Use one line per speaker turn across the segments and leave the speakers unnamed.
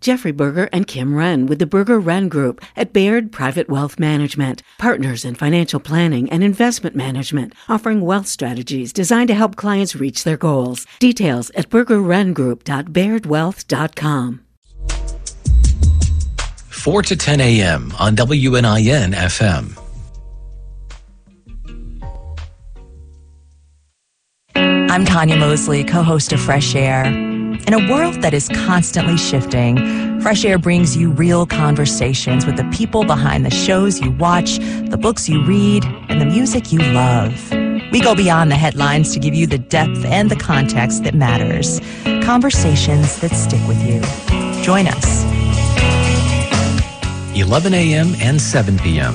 Jeffrey Berger and Kim Wren with the Berger Wren Group at Baird Private Wealth Management, partners in financial planning and investment management, offering wealth strategies designed to help clients reach their goals. Details at bergerwrengroup.bairdwealth.com.
4 to 10 a.m. on WNIN FM.
I'm Tanya Mosley, co-host of Fresh Air. In a world that is constantly shifting, Fresh Air brings you real conversations with the people behind the shows you watch, the books you read, and the music you love. We go beyond the headlines to give you the depth and the context that matters. Conversations that stick with you. Join us.
11 a.m. and 7 p.m.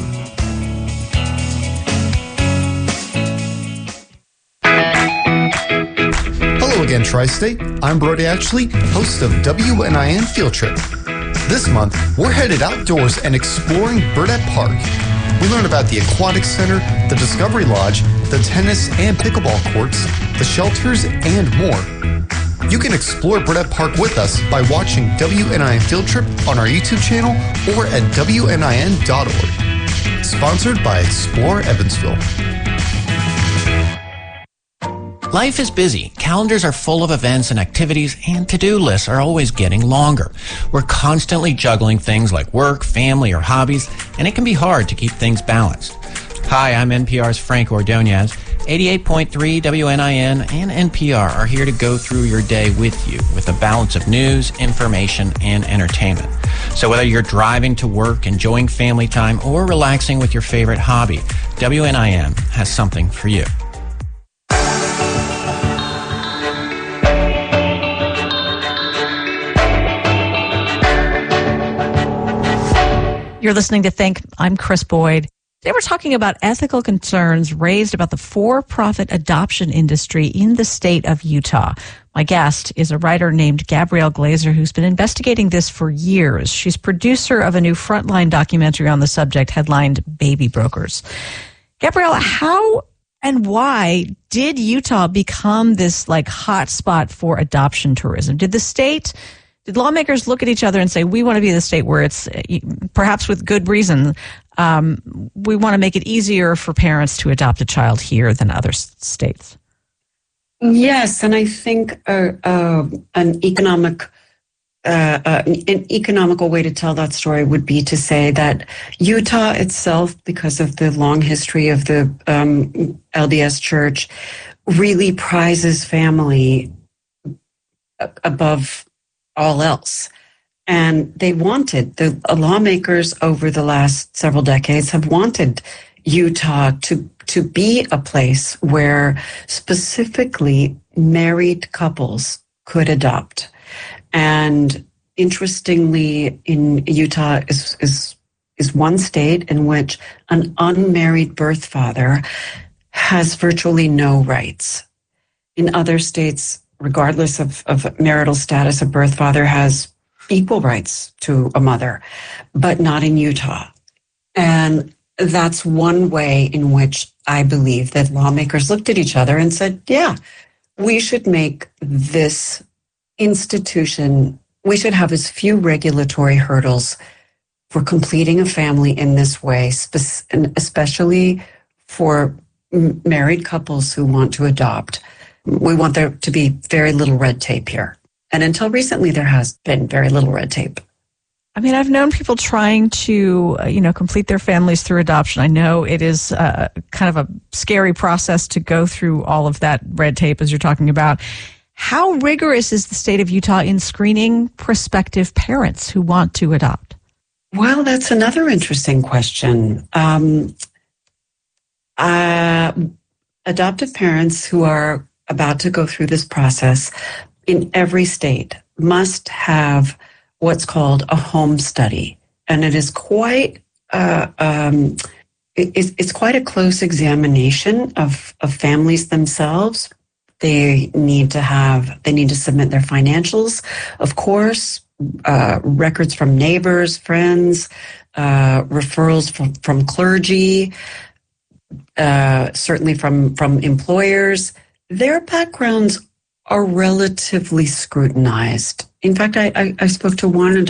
Hello again, Tri-State. I'm Brody Ashley, host of WNIN Field Trip. This month, we're headed outdoors and exploring Burdett Park. We learn about the Aquatic Center, the Discovery Lodge, the tennis and pickleball courts, the shelters, and more. You can explore Burdett Park with us by watching WNIN Field Trip on our YouTube channel or at WNIN.org. Sponsored by Explore Evansville.
Life is busy. Calendars are full of events and activities, and to-do lists are always getting longer. We're constantly juggling things like work, family, or hobbies, and it can be hard to keep things balanced. Hi, I'm NPR's Frank Ordonez. 88.3 WNIN and NPR are here to go through your day with you with a balance of news, information, and entertainment. So whether you're driving to work, enjoying family time, or relaxing with your favorite hobby, WNIN has something for you.
You're listening to Think. I'm Chris Boyd. Today we're talking about ethical concerns raised about the for-profit adoption industry in the state of Utah. My guest is a writer named Gabrielle Glazer who's been investigating this for years. She's producer of a new Frontline documentary on the subject headlined Baby Brokers. Gabrielle, how and why did Utah become this hot spot for adoption tourism? Did lawmakers look at each other and say, we want to be the state where it's, perhaps with good reason, we want to make it easier for parents to adopt a child here than other states?
Yes, and I think an economical way to tell that story would be to say that Utah itself, because of the long history of the LDS Church, really prizes family above all else. And they wanted, the lawmakers over the last several decades have wanted Utah to be a place where specifically married couples could adopt. And interestingly, in Utah is one state in which an unmarried birth father has virtually no rights. In other states, regardless of marital status, a birth father has equal rights to a mother, but not in Utah. And that's one way in which I believe that lawmakers looked at each other and said, yeah, we should make this institution, we should have as few regulatory hurdles for completing a family in this way, especially for married couples who want to adopt. We want there to be very little red tape here. And until recently, there has been very little red tape.
I mean, I've known people trying to, complete their families through adoption. I know it is kind of a scary process to go through all of that red tape, as you're talking about. How rigorous is the state of Utah in screening prospective parents who want to adopt?
Well, that's another interesting question. Adoptive parents who are about to go through this process in every state must have what's called a home study, and it is quite it's quite a close examination of families themselves. They need to submit their financials, of course, records from neighbors, friends, referrals from clergy, certainly from employers. Their backgrounds are relatively scrutinized. In fact, I spoke to one